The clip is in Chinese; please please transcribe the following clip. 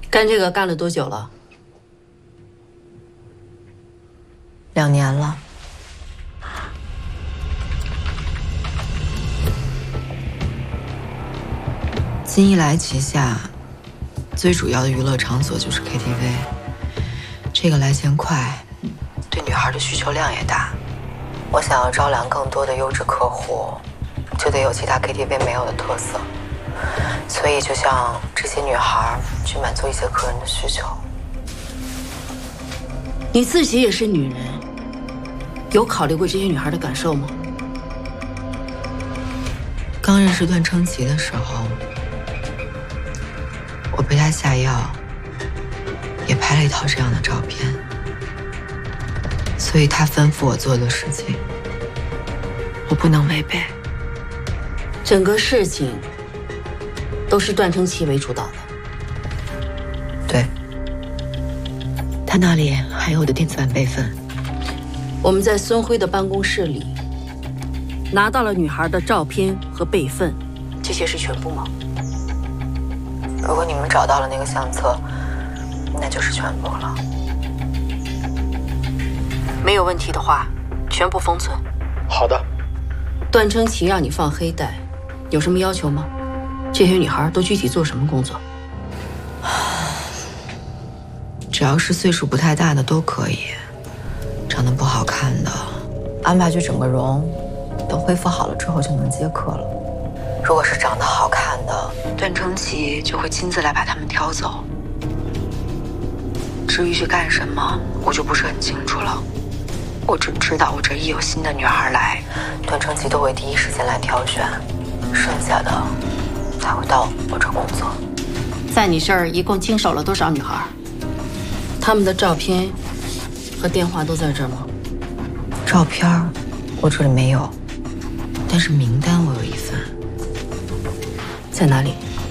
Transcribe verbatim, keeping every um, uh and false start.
干这个干了多久了？ 两年了。金一来旗下最主要的娱乐场所就是 K T V， 这个来钱快，对女孩的需求量也大。我想要招揽更多的优质客户，就得有其他 K T V 没有的特色，所以就像这些女孩去满足一些客人的需求。 你自己也是女人，有考虑过这些女孩的感受吗？ 刚认识段称奇的时候，我被他下药，也拍了一套这样的照片，所以他吩咐我做的事情，我不能违背。 整个事情都是段称奇为主导的。 对，他那里还有我的电子版备份。 我们在孙辉的办公室里拿到了女孩的照片和备份，这些是全部吗？ 如果你们找到了那个相册，那就是全部了。 没有问题的话，全部封存。 好的。 段称奇让你放黑带，有什么要求吗？这些女孩都具体做什么工作？ 只要是岁数不太大的都可以，长得不好看的，安排去整个容，等恢复好了之后就能接客了。如果是长得好看的，段称奇就会亲自来把他们挑走。至于去干什么，我就不是很清楚了。我只知道我这一有新的女孩来，段称奇都会第一时间来挑选，剩下的才会到我这工作。 在你这儿一共经手了多少女孩？她们的照片和电话都在这儿吗？ 照片我这里没有，但是名单我有一份。 在哪里？